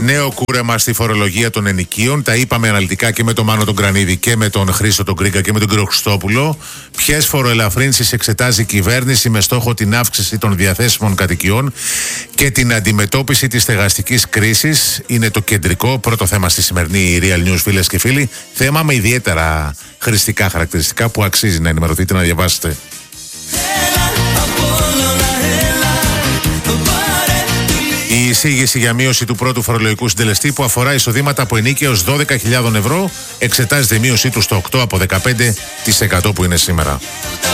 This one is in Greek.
Νέο κούρεμα στη φορολογία των ενοικίων. Τα είπαμε αναλυτικά και με τον Μάνο τον Κρανίδη και με τον Χρήστο τον Γκρίγκα και με τον κύριο Χριστόπουλο. Ποιες φοροελαφρύνσεις εξετάζει η κυβέρνηση με στόχο την αύξηση των διαθέσιμων κατοικιών και την αντιμετώπιση της στεγαστικής κρίσης. Είναι το κεντρικό πρώτο θέμα στη σημερινή Real News, φίλες και φίλοι. Θέμα με ιδιαίτερα χρηστικά χαρακτηριστικά που αξίζει να ενημερωθείτε, να διαβάσετε. Η εισήγηση για μείωση του πρώτου φορολογικού συντελεστή που αφορά εισοδήματα από ενίκεια ως 12.000 ευρώ εξετάζεται η μείωσή του στο 8 από 15% που είναι σήμερα.